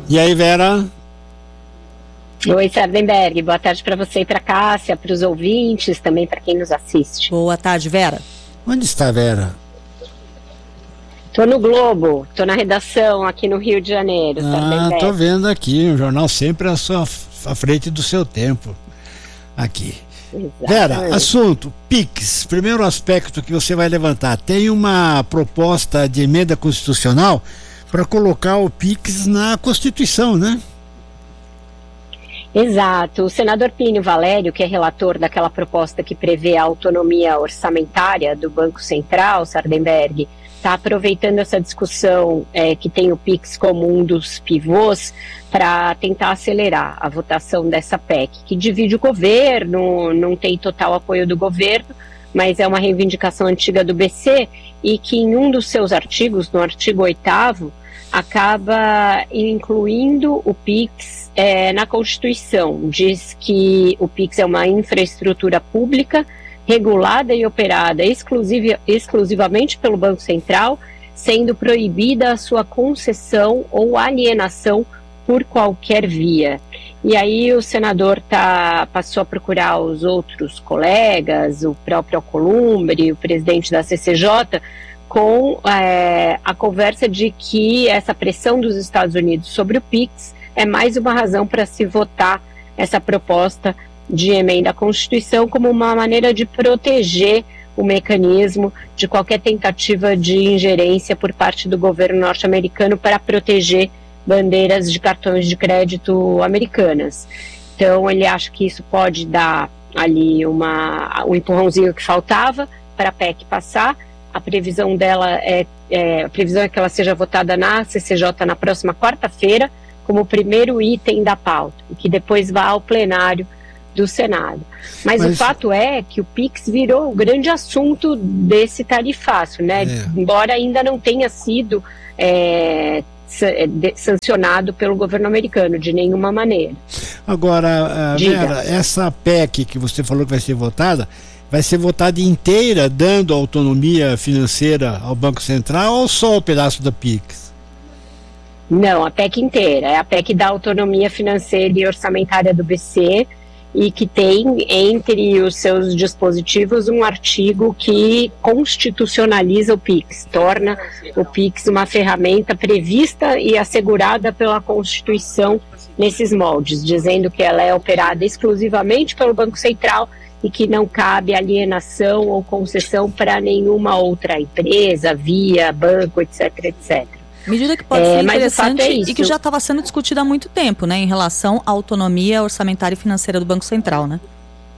E aí, Vera? Oi, Sardenberg. Boa tarde para você e para Cássia, para os ouvintes, também para quem nos assiste. Boa tarde, Vera. Onde está a Vera? Tô no Globo, tô na redação aqui no Rio de Janeiro. Tô vendo aqui, o jornal sempre à frente do seu tempo. Aqui. Exatamente. Vera, assunto, PIX, primeiro aspecto que você vai levantar, tem uma proposta de emenda constitucional para colocar o PIX na Constituição, né? Exato, o senador Plínio Valério, que é relator daquela proposta que prevê a autonomia orçamentária do Banco Central, Sardenberg, está aproveitando essa discussão que tem o PIX como um dos pivôs para tentar acelerar a votação dessa PEC, que divide o governo, não tem total apoio do governo, mas é uma reivindicação antiga do BC e que em um dos seus artigos, no artigo 8º, acaba incluindo o PIX na Constituição. Diz que o PIX é uma infraestrutura pública regulada e operada exclusivamente pelo Banco Central, sendo proibida a sua concessão ou alienação por qualquer via. E aí o senador passou a procurar os outros colegas, o próprio Alcolumbre, o presidente da CCJ, com a conversa de que essa pressão dos Estados Unidos sobre o PIX é mais uma razão para se votar essa proposta de emenda à Constituição como uma maneira de proteger o mecanismo de qualquer tentativa de ingerência por parte do governo norte-americano para proteger bandeiras de cartões de crédito americanas. Então ele acha que isso pode dar ali um empurrãozinho que faltava para a PEC passar. A previsão dela é que ela seja votada na CCJ na próxima quarta-feira como o primeiro item da pauta, e que depois vá ao plenário do Senado. Mas o fato é que o PIX virou o grande assunto desse tarifácio, né? Embora ainda não tenha sido sancionado pelo governo americano de nenhuma maneira. Agora, Vera, essa PEC que você falou que vai ser votada inteira, dando autonomia financeira ao Banco Central, ou só o pedaço da PIX? Não, a PEC inteira. É a PEC da autonomia financeira e orçamentária do BC, e que tem entre os seus dispositivos um artigo que constitucionaliza o PIX, torna o PIX uma ferramenta prevista e assegurada pela Constituição nesses moldes, dizendo que ela é operada exclusivamente pelo Banco Central e que não cabe alienação ou concessão para nenhuma outra empresa, via, banco, etc, etc. Medida que pode ser interessante e que já estava sendo discutida há muito tempo, né, em relação à autonomia orçamentária e financeira do Banco Central, né?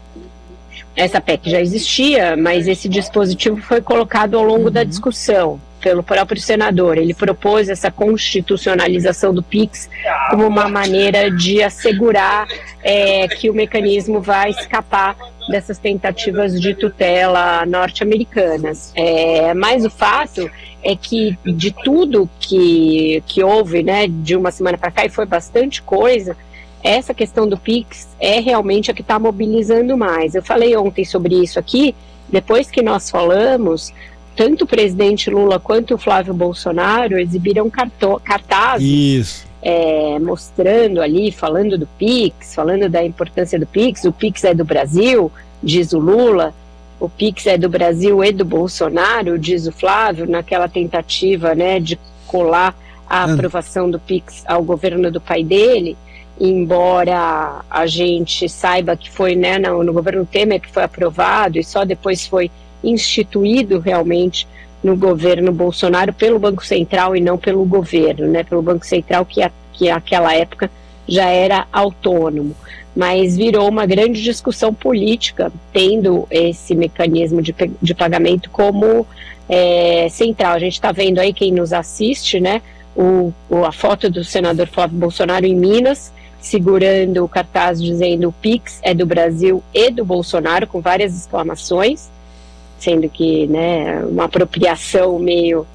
Essa PEC já existia, mas esse dispositivo foi colocado ao longo da discussão pelo próprio senador. Ele propôs essa constitucionalização do PIX como uma maneira de assegurar que o mecanismo vai escapar dessas tentativas de tutela norte-americanas. Mas o fato é que de tudo que houve, né, de uma semana para cá, e foi bastante coisa, essa questão do PIX é realmente a que está mobilizando mais. Eu falei ontem sobre isso aqui, depois que nós falamos, tanto o presidente Lula quanto o Flávio Bolsonaro exibiram cartazes mostrando ali, falando do PIX, falando da importância do PIX. O PIX é do Brasil, diz o Lula, o PIX é do Brasil e do Bolsonaro, diz o Flávio, naquela tentativa, né, de colar a aprovação do PIX ao governo do pai dele, embora a gente saiba que foi, né, no governo Temer que foi aprovado e só depois foi instituído realmente no governo Bolsonaro pelo Banco Central e não pelo governo, né, pelo Banco Central que naquela época já era autônomo. Mas virou uma grande discussão política, tendo esse mecanismo de pagamento como central. A gente está vendo aí, quem nos assiste, né, a foto do senador Flávio Bolsonaro em Minas, segurando o cartaz dizendo o PIX é do Brasil e do Bolsonaro, com várias exclamações, sendo que, né, uma apropriação meio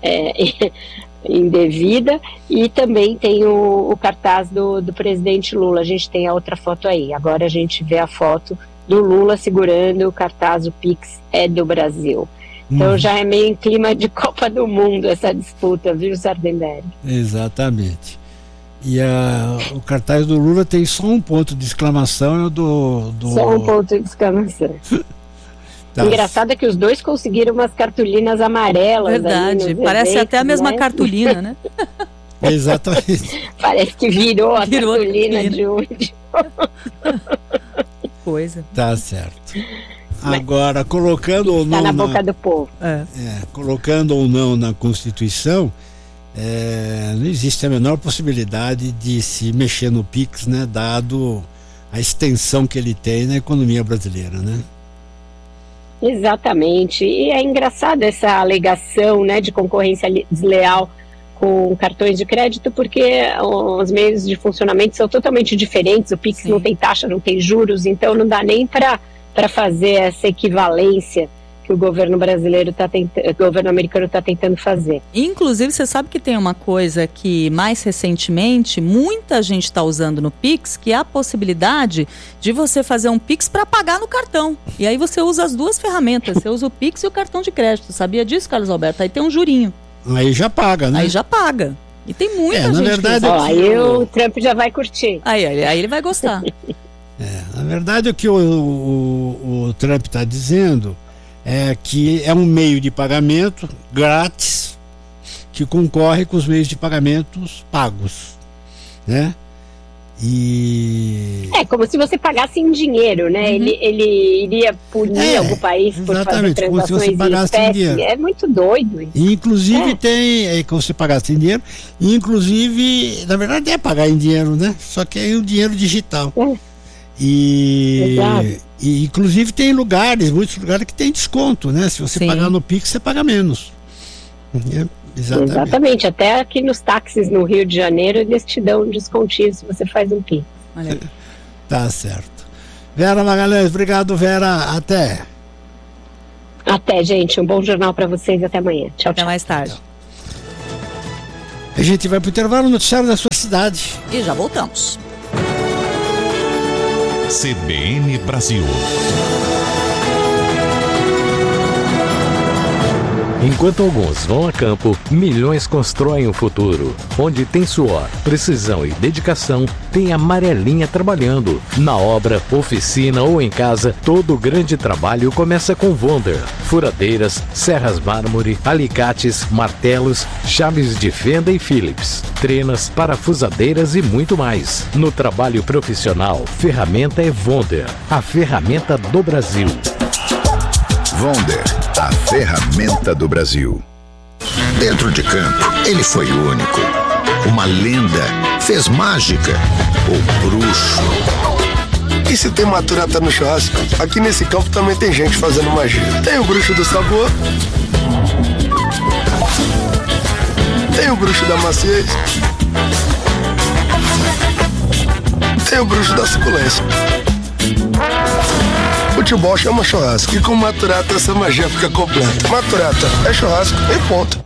indevida. E também tem o cartaz do presidente Lula. A gente tem a outra foto aí. Agora a gente vê a foto do Lula segurando o cartaz, o PIX é do Brasil. Então já é meio em clima de Copa do Mundo essa disputa, viu, Sardenberg? Exatamente. E o cartaz do Lula tem só um ponto de exclamação Só um ponto de exclamação. Tá. Engraçado é que os dois conseguiram umas cartolinas amarelas. Verdade, parece eventos, até a mesma cartolina, né? Exatamente. Parece que virou a cartolina de um. Que coisa. Tá certo. Agora, colocando ou não. Está na boca do povo. Colocando ou não na Constituição, não existe a menor possibilidade de se mexer no PIX, né? Dado a extensão que ele tem na economia brasileira, né? Exatamente, e é engraçado essa alegação, né, de concorrência desleal com cartões de crédito, porque os meios de funcionamento são totalmente diferentes. O PIX não tem taxa, não tem juros, então não dá nem para fazer essa equivalência que o governo brasileiro o governo americano está tentando fazer. Inclusive, você sabe que tem uma coisa que mais recentemente muita gente está usando no Pix, que é a possibilidade de você fazer um Pix para pagar no cartão. E aí você usa as duas ferramentas, você usa o Pix e o cartão de crédito. Sabia disso, Carlos Alberto? Aí tem um jurinho. Aí já paga, né? Aí já paga. E tem muita gente. Na verdade, aí o Trump já vai curtir. Aí ele vai gostar. Na verdade, o que o Trump está dizendo é que é um meio de pagamento grátis que concorre com os meios de pagamentos pagos, né? E como se você pagasse em dinheiro, né? Uhum. Ele iria punir algum país por fazer transações em espécie. É muito doido isso. E, inclusive tem que você pagasse em dinheiro. E, inclusive, na verdade é pagar em dinheiro, né? Só que é o dinheiro digital. E inclusive tem muitos lugares que tem desconto, né? Se você pagar no Pix, você paga menos. Exatamente. Até aqui nos táxis no Rio de Janeiro, eles te dão um descontinho se você faz um Pix. Tá certo. Vera Magalhães, obrigado, Vera. Até, gente. Um bom jornal para vocês. Até amanhã. Tchau, até mais tarde. A gente vai pro intervalo, noticiário da sua cidade. E já voltamos. CBN Brasil. Enquanto alguns vão a campo, milhões constroem o futuro. Onde tem suor, precisão e dedicação, tem a Amarelinha trabalhando. Na obra, oficina ou em casa, todo grande trabalho começa com Wonder. Furadeiras, serras mármore, alicates, martelos, chaves de fenda e Phillips, trenas, parafusadeiras e muito mais. No trabalho profissional, ferramenta é Wonder, a ferramenta do Brasil. Wonder, a ferramenta do Brasil. Dentro de campo, ele foi único. Uma lenda, fez mágica, o bruxo. E se tem maturata no churrasco, aqui nesse campo também tem gente fazendo magia. Tem o bruxo do sabor, tem o bruxo da maciez, tem o bruxo da suculência. Futebol chama churrasco e com Maturata essa magia fica completa. Maturata é churrasco e ponto.